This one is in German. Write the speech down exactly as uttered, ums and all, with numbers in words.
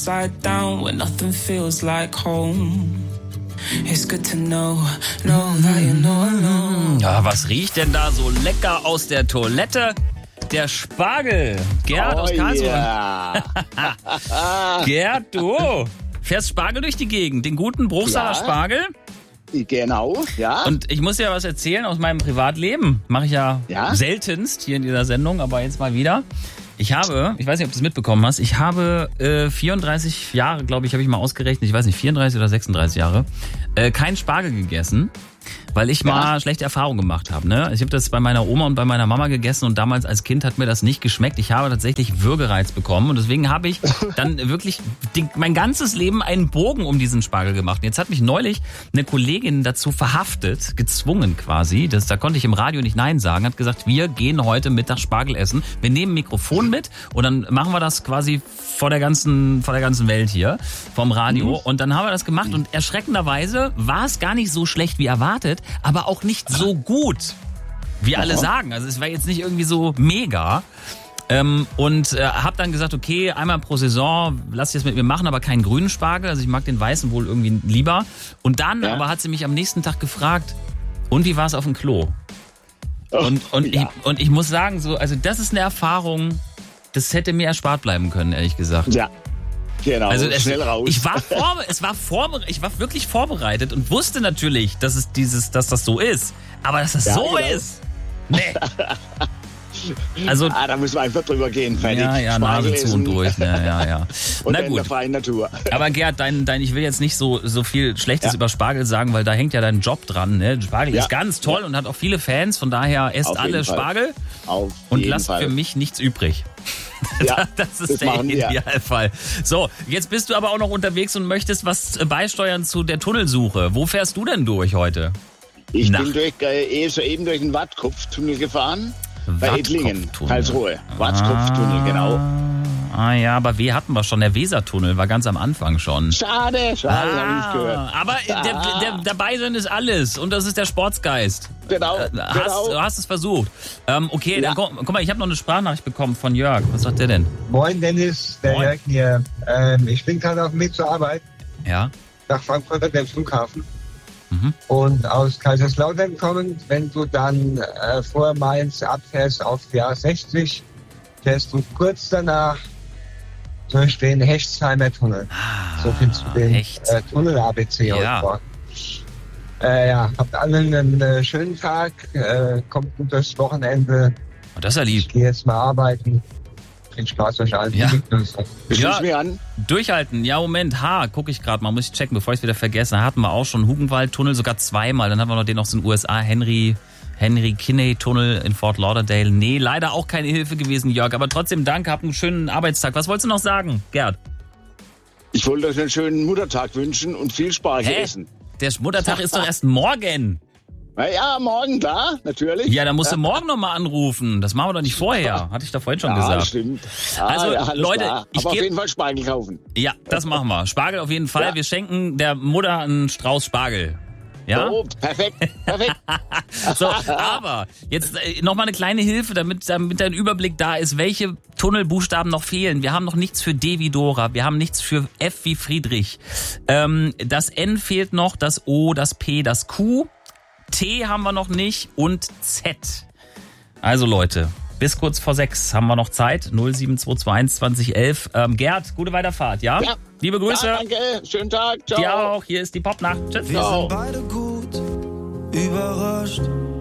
upside down when nothing feels like home. It's good to know, know that you're not alone. Ja, was riecht denn da so lecker aus der Toilette? Der Spargel. Gerd oh aus Karlsruhe. Yeah. Gerd, du fährst Spargel durch die Gegend. Den guten Bruchsaler Ja. Spargel. Genau, ja. Und ich muss dir was erzählen aus meinem Privatleben. Mache ich ja, Ja? seltenst hier in dieser Sendung, aber jetzt mal wieder. Ich habe, ich weiß nicht, ob du es mitbekommen hast, ich habe äh, vierunddreißig Jahre, glaube ich, habe ich mal ausgerechnet, ich weiß nicht, vierunddreißig oder sechsunddreißig Jahre, äh, keinen Spargel gegessen, weil ich mal Ja. schlechte Erfahrungen gemacht habe. Ne? Ich habe das bei meiner Oma und bei meiner Mama gegessen und damals als Kind hat mir das nicht geschmeckt. Ich habe tatsächlich Würgereiz bekommen und deswegen habe ich dann wirklich die, mein ganzes Leben einen Bogen um diesen Spargel gemacht. Und jetzt hat mich neulich eine Kollegin dazu verhaftet, gezwungen quasi, das, da konnte ich im Radio nicht Nein sagen, hat gesagt, wir gehen heute Mittag Spargel essen. Wir nehmen ein Mikrofon mit und dann machen wir das quasi vor der ganzen, vor der ganzen Welt hier, vom Radio. Mhm. Und dann haben wir das gemacht und erschreckenderweise war es gar nicht so schlecht wie erwartet, aber auch nicht so gut, wie alle sagen. Also es war jetzt nicht irgendwie so mega. Ähm, und äh, habe dann gesagt, okay, einmal pro Saison lass ich das mit mir machen, aber keinen grünen Spargel. Also ich mag den weißen wohl irgendwie lieber. Und dann Ja. aber hat sie mich am nächsten Tag gefragt, und wie war es auf dem Klo? Und, und, ja. ich, und ich muss sagen, so, also das ist eine Erfahrung, das hätte mir erspart bleiben können, ehrlich gesagt. Ja, genau, Also es, schnell raus. ich war vor, es war vor, ich war wirklich vorbereitet und wusste natürlich, dass es dieses, dass das so ist. Aber dass das Ja, so genau. ist, nee. Also ah, da müssen wir einfach drüber gehen, fertig. ja, ja, Spargel Nase zu und essen. durch, ja, ja, ja. Und Na in der gut. freien Natur. Aber Gerd, dein, dein, ich will jetzt nicht so, so viel Schlechtes Ja. über Spargel sagen, weil da hängt ja dein Job dran. Ne? Spargel Ja. ist ganz toll und hat auch viele Fans. Von daher esst Auf jeden alle Fall. Spargel Auf und jeden lasst Fall. für mich nichts übrig. Ja, das ist das der machen wir. Idealfall. So, jetzt bist du aber auch noch unterwegs und möchtest was beisteuern zu der Tunnelsuche. Wo fährst du denn durch heute? Ich Nacht. bin durch, äh, soeben durch den Wattkopftunnel gefahren. Bei Ettlingen, Wattkopftunnel. Karlsruhe. Wattkopftunnel, genau. Ah ja, aber W hatten wir schon. Der Wesertunnel war ganz am Anfang schon. Schade, schade, hab ich nicht gehört. Ah, aber der, der, dabei sein ist alles und das ist der Sportsgeist. Genau, Äh, Hast, genau. Du hast es versucht. Ähm, okay, Ja. dann guck, guck mal, ich habe noch eine Sprachnachricht bekommen von Jörg. Was sagt der denn? Moin Dennis, der Moin. Jörg hier. Ähm, ich bin gerade auf dem Weg zur Arbeit Ja. nach Frankfurt an den Flughafen. Mhm. Und aus Kaiserslautern kommend, wenn du dann äh, vor Mainz abfährst auf die A sechzig, fährst du kurz danach durch den Hechtsheimer Tunnel. Ah, So viel zu dem Hecht. äh, Tunnel-A B C Ja. heute Morgen. Äh, ja, habt alle einen äh, schönen Tag, äh, kommt gut durchs Wochenende. Oh, das ist ja lieb. Ich gehe jetzt mal arbeiten. Viel Spaß euch allen. Ja. Ich Ja. ja. mir an. Durchhalten. Ja, Moment. Ha, gucke ich gerade mal. Muss ich checken, bevor ich es wieder vergesse. Hatten wir auch schon Hugenwald-Tunnel, sogar zweimal. Dann haben wir noch den aus den U S A, Henry... Henry Kinney-Tunnel in Fort Lauderdale. Nee, leider auch keine Hilfe gewesen, Jörg. Aber trotzdem danke, habt einen schönen Arbeitstag. Was wolltest du noch sagen, Gerd? Ich wollte euch einen schönen Muttertag wünschen und viel Spargel Hä? essen. Der Muttertag ist doch erst morgen. Na ja, morgen, klar, natürlich. Ja, dann musst du morgen nochmal anrufen. Das machen wir doch nicht vorher. Hatte ich doch vorhin schon ja, gesagt. stimmt. Ja, Also, ja, alles Leute, klar. ich Aber auf geb- jeden Fall Spargel kaufen. Ja, das machen wir. Spargel auf jeden Fall. Ja. Wir schenken der Mutter einen Strauß Spargel. Ja? Oh, perfekt, perfekt. So, aber jetzt äh, nochmal eine kleine Hilfe, damit, damit ein Überblick da ist, welche Tunnelbuchstaben noch fehlen. Wir haben noch nichts für D wie Dora, wir haben nichts für F wie Friedrich. Ähm, das N fehlt noch, das O, das P, das Q. T haben wir noch nicht und Z. Also Leute, bis kurz vor sechs haben wir noch Zeit. null sieben zwei zwei eins zwanzig elf. Ähm, Gerd, gute Weiterfahrt, ja? Ja. Liebe Grüße. Ja, danke, schönen Tag, ciao. Dir auch. Hier ist die Popnacht. Tschüss. Wir Ciao. sind beide gut überrascht.